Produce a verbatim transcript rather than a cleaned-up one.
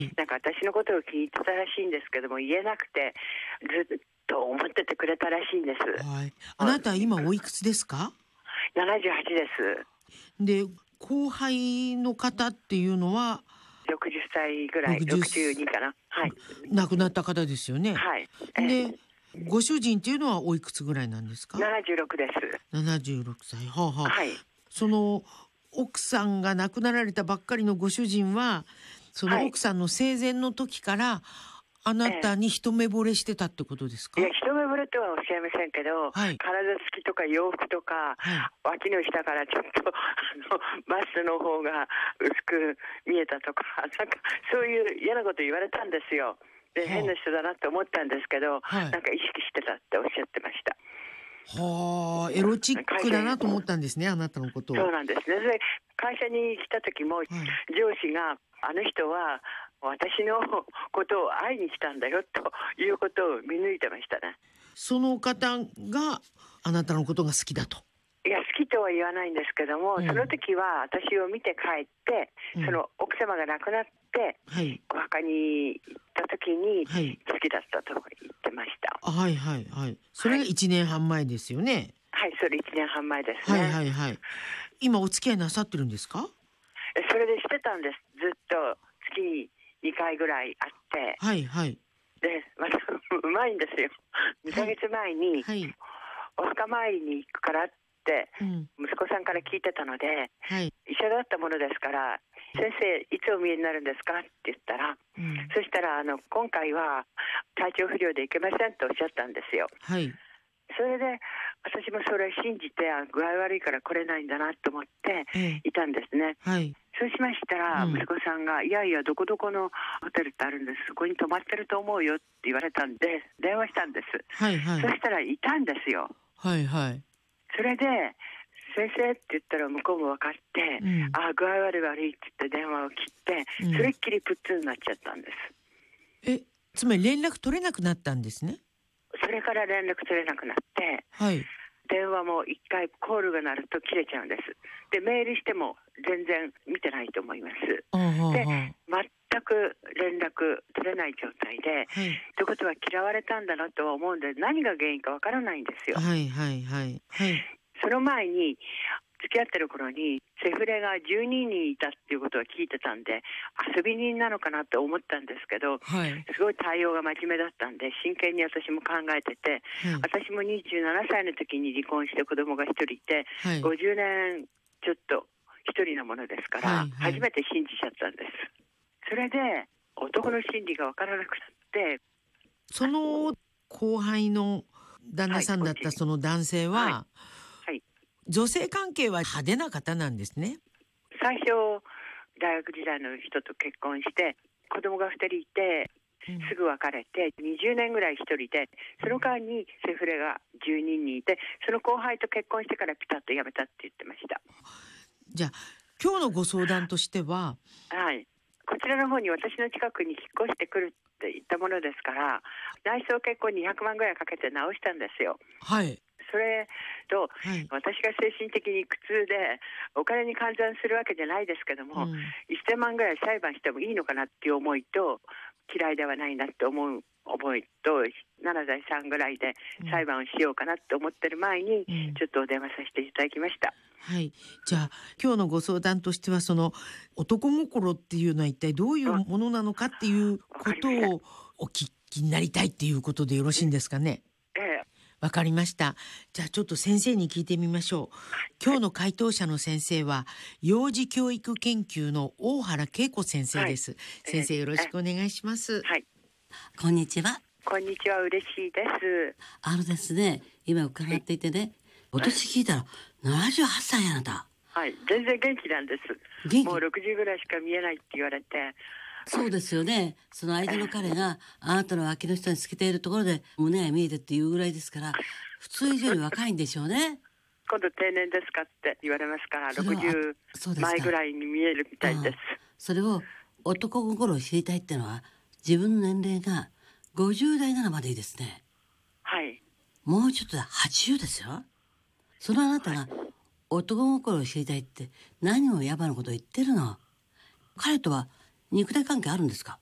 なんか私のことを聞いてたらしいんですけども、言えなくてずっと思っててくれたらしいんです。 はい。あなた今おいくつですか？ ななじゅうはちです。 で、後輩の方っていうのはろくじゅっさいぐらい、 ろくじゅうろくじゅうにかな。はい。 亡くなった方ですよね。 はい。えで、ご主人っていうのはおいくつぐらいなんですか？ ななじゅうろくです。 ななじゅうろくさい。はあはあ。 はい。 その奥さんが亡くなられたばっかりのご主人は、そのはい。 奥さんの生前の時からあなたに一目惚れしてたってことですか？ いや、一目惚れとはおっしゃいませんけど、 はい。 体つきとか洋服とか、 はい。 脇の下からちょっとあのバスの方が薄く見えたとか、なんかそういう嫌なこと言われたんですよ。で、 はあ変な人だなって思ったんですけど、 はい。 なんか意識してたっておっしゃってました。 はあ、エロチックだなと思ったんですね、あなたのことを。 そうなんですね。で、会社に来た時も、 はい。 上司が、あの人は私のことを会いに来たんだよということを見抜いてましたね。 その方があなたのことが好きだと。 いや、好きとは言わないんですけども、 うんその時は私を見て帰って、 うんその奥様が亡くなってはい。 お墓に行った時にはい。 好きだったと言ってました。 あはいはいはい。それがはい、 いちねんはん前ですよね。 はい、それいちねんはん前ですはいね。 はいはい。今お付き合いなさってるんですか？ えそれでしてたんです。ずっと月ににかいぐらい会って、 はいはい。 で、またうまいんですよ。にかげつまえにはい。 お墓参りに行くからってうん。 息子さんから聞いてたので、 はい。 医者だったものですから先生いつお見えになるんですかって言ったら、 うん。 そしたらあの今回は体調不良で行けませんとおっしゃったんですよ。 はい。 それで私もそれを信じて、あ具合悪いから来れないんだなと思ってええ。 いたんですね。 はい。 そうしましたら、 うん息子さんがいやいやどこどこのホテルってあるんです、そこに泊まってると思うよって言われたんで電話したんです。 はいはい。 そしたらいたんですよ。 はいはい。 それで先生って言ったら向こうも分かって、 うん。 あ具合悪い悪いって言って電話を切って、 うんそれっきりプッツンになっちゃったんです。 え、つまり連絡取れなくなったんですね。 それから連絡取れなくなって、 はい。 電話も一回コールが鳴ると切れちゃうんです。でメールしても全然見てないと思います。 あはあでは全く連絡取れない状態で、 あ。はい。 ということは嫌われたんだなとは思うんで、何が原因かわからないんですよ。 はいはいはいはい。 その前に付き合ってる頃にセフレがじゅうににんいたっていうことは聞いてたんで、遊び人なのかなと思ったんですけど、 はい。 すごい対応が真面目だったんで真剣に私も考えてて、 はい。 私もにじゅうななさいの時に離婚して子供が一人いて、 はい。 ごじゅうねんちょっと一人のものですから、 はいはい初めて信じちゃったんです。それで男の心理が分からなくなって、 その後輩の旦那さんだったその男性は、 はいはい、 女性関係は派手な方なんですね。 最初大学時代の人と結婚して子供がふたりいて、 うんすぐ別れてにじゅうねんぐらい一人で、その間にセフレがじゅうににんいて、その後輩と結婚してからピタッと辞めたって言ってました。 じゃあ今日のご相談としては、 はい、こちらの方に私の近くに引っ越してくるって言ったものですから、内装結婚にひゃくまんぐらいかけて直したんですよ。 はい。 それと、 はい。 私が精神的に苦痛でお金に換算するわけじゃないですけども、 うん、 せんまんぐらい裁判してもいいのかなっていう思いと、嫌いではないなって思う思いと、ななだいさんぐらいで裁判をしようかなって思ってる前に、 うん、 ちょっとお電話させていただきました。 はい。じゃあ今日のご相談としては、その男心っていうのは一体どういうものなのかっていうことをお聞きになりたいっていうことでよろしいんですかね。 ええ、 わかりました。じゃあちょっと先生に聞いてみましょう。今日の回答者の先生は幼児教育研究の大原恵子先生です。はい、先生よろしくお願いします。 はい。 こんにちは。 こんにちは、嬉しいです。 あのですね、今伺っていてね、お年聞いたらななじゅうはっさいあなた。 はい、全然元気なんです。 元気。 もうろくじゅうぐらいしか見えないって言われて。 そうですよね。その相手の彼があなたの脇の下につけているところで胸が見えてっていうぐらいですから、普通以上に若いんでしょうね。 今度定年ですかって言われますから、ろくじゅうまえぐらいに見えるみたいです。 それを男心を知りたいってのは、自分の年齢がごじゅうだいならまでいいですね。 はい。 もうちょっとではちじゅうですよ。そのあなたが男心を知りたいって何をヤバなことを言ってるの。彼とは肉体関係あるんですか？